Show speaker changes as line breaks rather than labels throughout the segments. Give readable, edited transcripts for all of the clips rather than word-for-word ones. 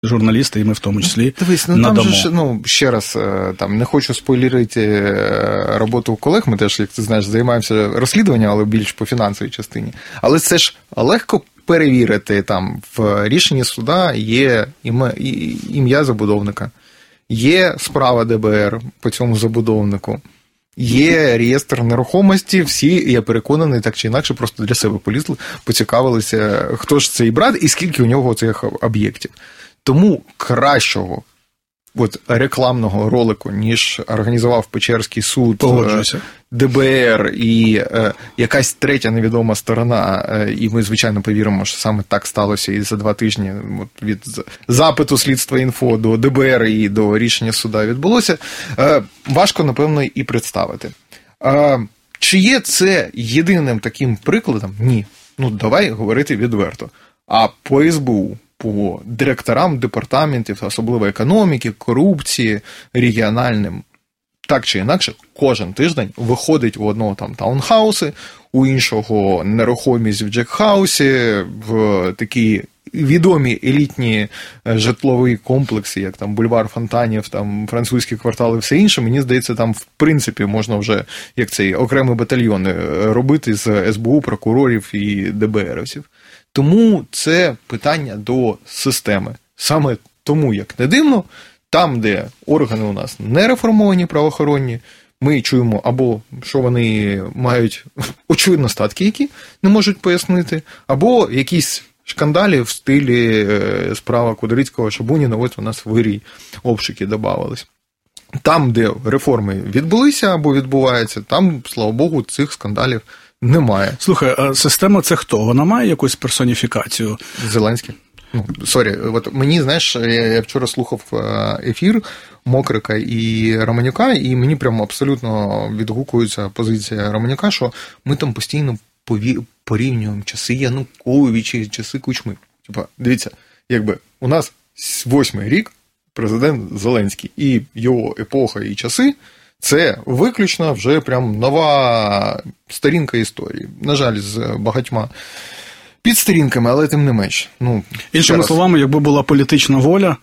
журналісти, і ми в тому числі
дивись,
надамо.
Там же, ще раз, там, не хочу спойлерити роботу колег, ми теж, як ти знаєш, займаємося розслідуванням, але більш по фінансовій частині. Але це ж легко перевірити, там, в рішенні суда є ім'я забудовника, є справа ДБР по цьому забудовнику, є реєстр нерухомості, всі, я переконаний, так чи інакше, просто для себе полізли, поцікавилися, хто ж цей брат і скільки у нього цих об'єктів. Тому кращого рекламного ролику, ніж організував Печерський суд,
Погоджуюся.
ДБР і якась третя невідома сторона, і ми, звичайно, повіримо, що саме так сталося і за 2 тижні від запиту Слідства інфо до ДБР і до рішення суда відбулося, важко, напевно, і представити. Чи є це єдиним таким прикладом? Ні. Давай говорити відверто. А по СБУ, по директорам департаментів, особливо економіки, корупції, регіональним, так чи інакше, кожен тиждень виходить у одного там таунхауси, у іншого нерухомість в Джекхаусі, в такі відомі елітні житлові комплекси, як там бульвар Фонтанів, там французькі квартали і все інше. Мені здається, там в принципі можна вже як цей окремий батальйон робити з СБУ, прокурорів і ДБРівців. Тому це питання до системи. Саме тому, як не дивно, там, де органи у нас не реформовані правоохоронні, ми чуємо або що вони мають очевидно статки, які не можуть пояснити, або якісь шкандалі в стилі справа Кудрицького, Шабуніна, ось у нас в Ірі обшуки додавались. Там, де реформи відбулися або відбуваються, там, слава Богу, цих скандалів немає.
Слухай, а система це хто? Вона має якусь персоніфікацію?
Зеленський. Мені, знаєш, я вчора слухав ефір Мокрика і Романюка, і мені прямо абсолютно відгукується позиція Романюка, що ми там постійно порівнюємо часи Януковича, часи Кучми. Дивіться, у нас 8-й рік президент Зеленський, і його епоха і часи – це виключно вже прям нова сторінка історії. На жаль, з багатьма підсторінками, але тим не менш.
Іншими словами, якби була політична воля,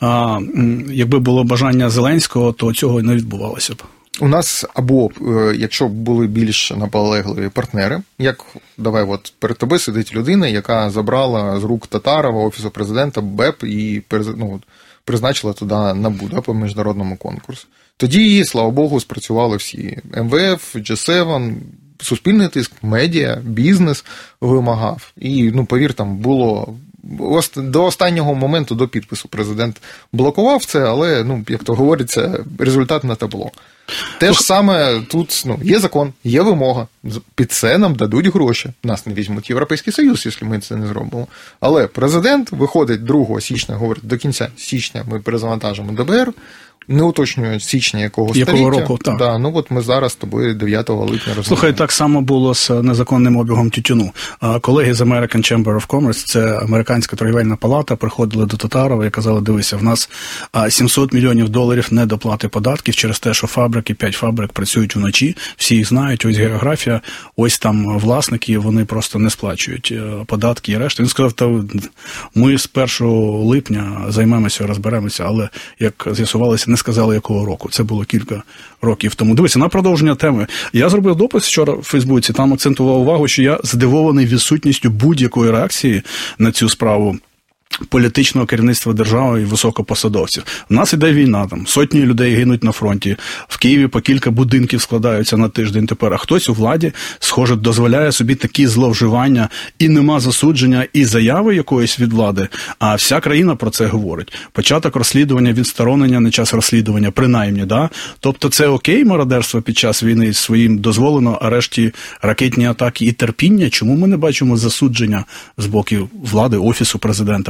якби було бажання Зеленського, то цього не відбувалося б.
У нас або, якщо б були більш наполегливі партнери, як, перед тобою сидить людина, яка забрала з рук Татарова, Офісу президента, БЕП і призначила туди НАБУ, по міжнародному конкурсу. Тоді, слава Богу, спрацювали всі. МВФ, G7, суспільний тиск, медіа, бізнес вимагав. І, повір, там було до останнього моменту, до підпису президент блокував це, але, як то говориться, результат на табло. Те ж саме тут, є закон, є вимога, під це нам дадуть гроші. Нас не візьмуть Європейський Союз, якщо ми це не зробимо. Але президент виходить 2 січня, говорить, до кінця січня ми перезавантажимо ДБР, не уточнює січня якого
року, так.
Да, ми зараз з тобою 9 липня розмовляємо.
Слухай, так само було з незаконним обігом тютюну. Колеги з American Chamber of Commerce, це американська торгівельна палата, приходили до Татарова і казали, дивися, в нас $700 мільйонів недоплати податків через те, що 5 фабрик працюють вночі, всі їх знають, ось географія, ось там власники, вони просто не сплачують податки і решта. Він сказав, ми з 1 липня займемося, розберемося, але, як з'ясувалося, не сказали, якого року. Це було кілька років тому. Дивіться, на продовження теми. Я зробив допис вчора в Фейсбуці, там акцентував увагу, що я здивований відсутністю будь-якої реакції на цю справу політичного керівництва держави і високопосадовців. У нас іде війна, там сотні людей гинуть на фронті, в Києві по кілька будинків складаються на тиждень тепер, а хтось у владі, схоже, дозволяє собі такі зловживання, і нема засудження, і заяви якоїсь від влади, а вся країна про це говорить. Початок розслідування, відсторонення, не час розслідування, принаймні, да? Тобто це окей мародерство під час війни своїм дозволено, а решті ракетні атаки і терпіння? Чому ми не бачимо засудження з боку влади, Офісу президента?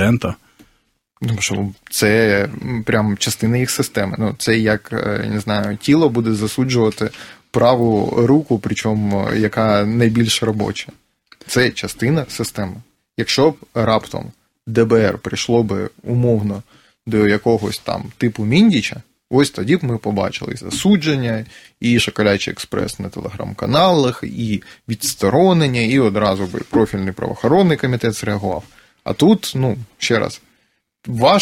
Тому що це прям частина їх системи. Це як, не знаю, тіло буде засуджувати праву руку, причому яка найбільш робоча. Це частина системи. Якщо б раптом ДБР прийшло б умовно до якогось там типу Міндіча, ось тоді б ми побачили засудження, і Шоколячий експрес на телеграм-каналах, і відсторонення, і одразу би профільний правоохоронний комітет зреагував. А тут, ще раз, важко